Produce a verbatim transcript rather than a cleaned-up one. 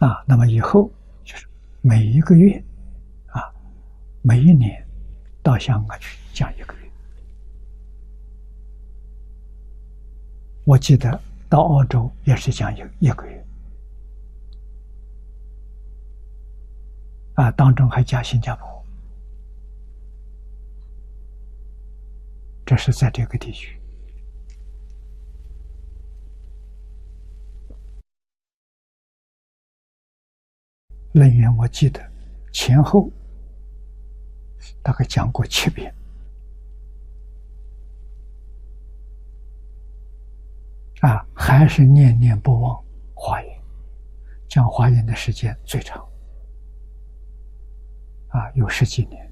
啊，那么以后就是每一个月啊，每一年到香港去讲一个月。我记得到澳洲也是讲一一个月，啊，当中还加新加坡，这是在这个地区。楞严我记得前后大概讲过七遍，啊，还是念念不忘华严，讲华严的时间最长，啊，有十几年。